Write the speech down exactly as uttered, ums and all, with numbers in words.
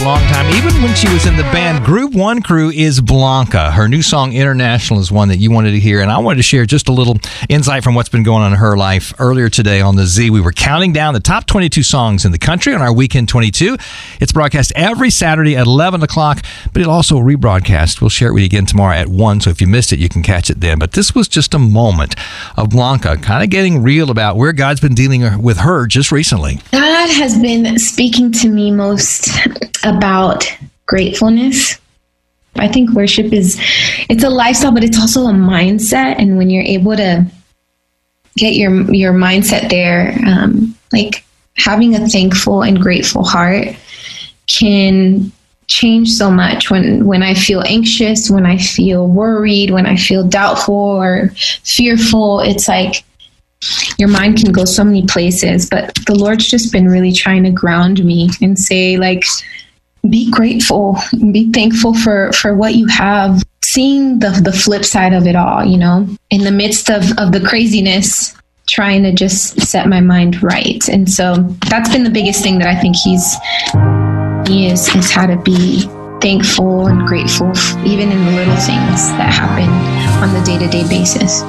Long time. Even when she was in the band Group One Crew is Blanca. Her new song International is one that you wanted to hear, and I wanted to share just a little insight from what's been going on in her life. Earlier today on the Z, we were counting down the top twenty-two songs in the country on our Weekend twenty-two. It's broadcast every Saturday at eleven o'clock, but it'll also rebroadcast. We'll share it with you again tomorrow at one, so if you missed it, you can catch it then. But this was just a moment of Blanca kind of getting real about where God's been dealing with her just recently. God has been speaking to me most about gratefulness. I think worship is, it's a lifestyle, but it's also a mindset. And when you're able to get your your mindset there, um, like having a thankful and grateful heart can change so much. When, when I feel anxious, when I feel worried, when I feel doubtful or fearful, it's like your mind can go so many places. But the Lord's just been really trying to ground me and say, like, be grateful, be thankful for, for what you have. Seeing the the flip side of it all, you know, in the midst of, of the craziness, trying to just set my mind right. And so that's been the biggest thing that I think he's, he is, is how to be thankful and grateful, even in the little things that happen on the day-to-day basis.